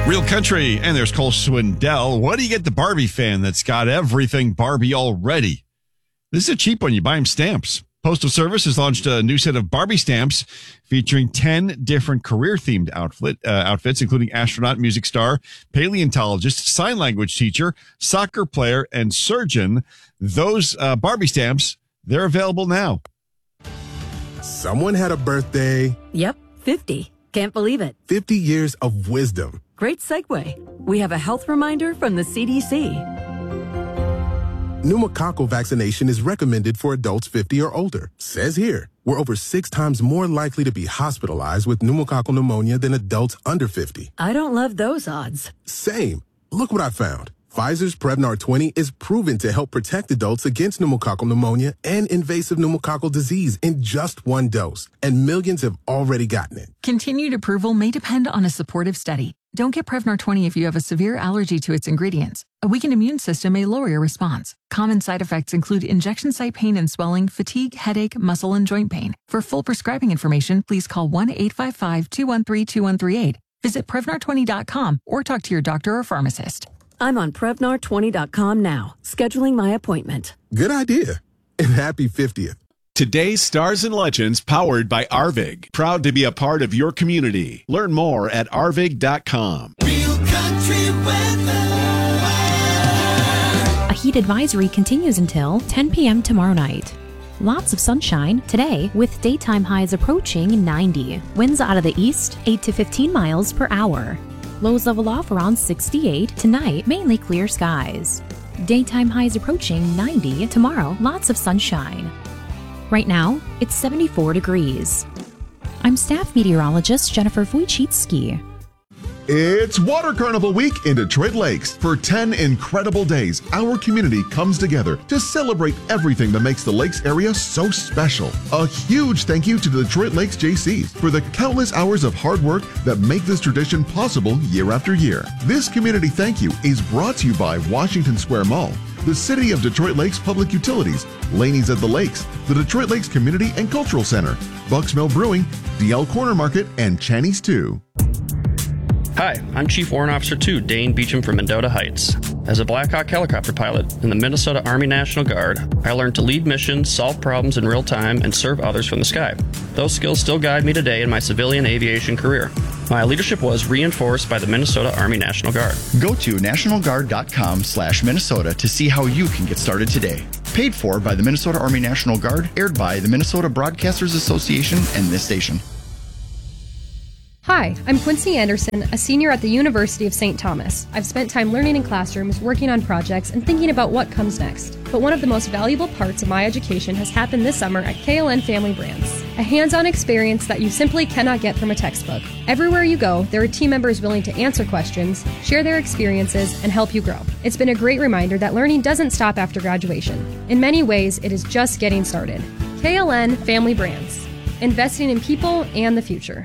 Real Country, and there's Cole Swindell. What do you get the Barbie fan that's got everything Barbie already? This is a cheap one. You buy them stamps. Postal Service has launched a new set of Barbie stamps featuring 10 different career-themed outfits, including astronaut, music star, paleontologist, sign language teacher, soccer player, and surgeon. Those Barbie stamps, they're available now. Someone had a birthday. Yep, 50. Can't believe it. 50 years of wisdom. Great segue. We have a health reminder from the CDC. Pneumococcal vaccination is recommended for adults 50 or older. Says here, we're over 6 times more likely to be hospitalized with pneumococcal pneumonia than adults under 50. I don't love those odds. Same. Look what I found. Pfizer's Prevnar 20 is proven to help protect adults against pneumococcal pneumonia and invasive pneumococcal disease in just 1 dose. And millions have already gotten it. Continued approval may depend on a supportive study. Don't get Prevnar 20 if you have a severe allergy to its ingredients. A weakened immune system may lower your response. Common side effects include injection site pain and swelling, fatigue, headache, muscle, and joint pain. For full prescribing information, please call 1-855-213-2138. Visit Prevnar20.com or talk to your doctor or pharmacist. I'm on Prevnar20.com now, scheduling my appointment. Good idea. And happy 50th. Today's Stars and Legends, powered by Arvig. Proud to be a part of your community. Learn more at arvig.com. Real country weather. A heat advisory continues until 10 p.m. tomorrow night. Lots of sunshine today with daytime highs approaching 90. Winds out of the east, 8 to 15 miles per hour. Lows level off around 68. Tonight, mainly clear skies. Daytime highs approaching 90. Tomorrow, lots of sunshine. Right now, it's 74 degrees. I'm staff meteorologist Jennifer Wojcicki. It's Water Carnival Week in Detroit Lakes. For 10 incredible days, our community comes together to celebrate everything that makes the Lakes area so special. A huge thank you to the Detroit Lakes JCs for the countless hours of hard work that make this tradition possible year after year. This community thank you is brought to you by Washington Square Mall, the City of Detroit Lakes Public Utilities, Laney's at the Lakes, the Detroit Lakes Community and Cultural Center, Bucks Mill Brewing, DL Corner Market, and Channy's 2. Hi, I'm Chief Warrant Officer 2, Dane Beecham from Mendota Heights. As a Black Hawk helicopter pilot in the Minnesota Army National Guard, I learned to lead missions, solve problems in real time, and serve others from the sky. Those skills still guide me today in my civilian aviation career. My leadership was reinforced by the Minnesota Army National Guard. Go to nationalguard.com/Minnesota to see how you can get started today. Paid for by the Minnesota Army National Guard, aired by the Minnesota Broadcasters Association and this station. Hi, I'm Quincy Anderson, a senior at the University of St. Thomas. I've spent time learning in classrooms, working on projects, and thinking about what comes next. But one of the most valuable parts of my education has happened this summer at KLN Family Brands. A hands-on experience that you simply cannot get from a textbook. Everywhere you go, there are team members willing to answer questions, share their experiences, and help you grow. It's been a great reminder that learning doesn't stop after graduation. In many ways, it is just getting started. KLN Family Brands. Investing in people and the future.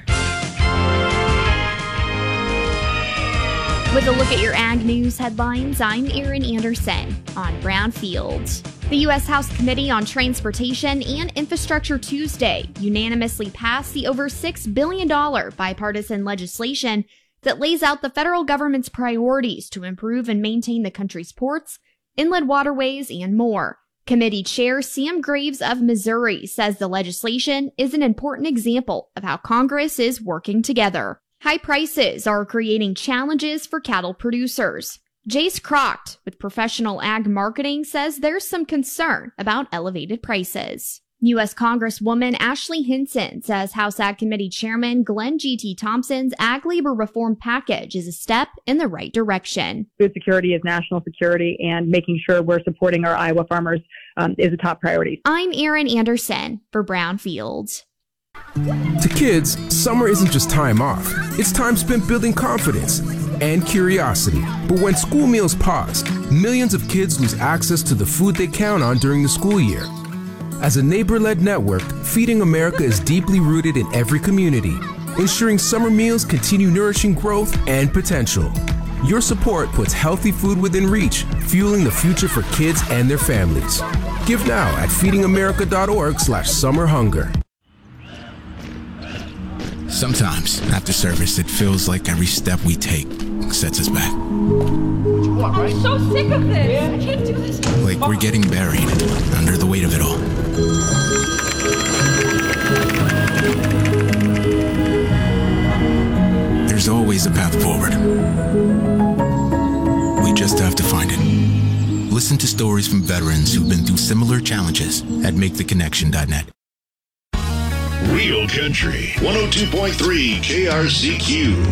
With a look at your Ag News headlines, I'm Erin Anderson on Brownfield. The U.S. House Committee on Transportation and Infrastructure Tuesday unanimously passed the over $6 billion bipartisan legislation that lays out the federal government's priorities to improve and maintain the country's ports, inland waterways, and more. Committee Chair Sam Graves of Missouri says the legislation is an important example of how Congress is working together. High prices are creating challenges for cattle producers. Jace Crocht with Professional Ag Marketing says there's some concern about elevated prices. U.S. Congresswoman Ashley Hinson says House Ag Committee Chairman Glenn G.T. Thompson's Ag Labor Reform Package is a step in the right direction. Food security is national security, and making sure we're supporting our Iowa farmers is a top priority. I'm Erin Anderson for Brownfield. To kids, summer isn't just time off. It's time spent building confidence and curiosity. But when school meals pause, millions of kids lose access to the food they count on during the school year. As a neighbor-led network, Feeding America is deeply rooted in every community, ensuring summer meals continue nourishing growth and potential. Your support puts healthy food within reach, fueling the future for kids and their families. Give now at feedingamerica.org/summerhunger. Sometimes, after service, it feels like every step we take sets us back. I'm so sick of this. I can't do this. Like we're getting buried under the weight of it all. There's always a path forward. We just have to find it. Listen to stories from veterans who've been through similar challenges at MakeTheConnection.net. Real Country 102.3 KRCQ.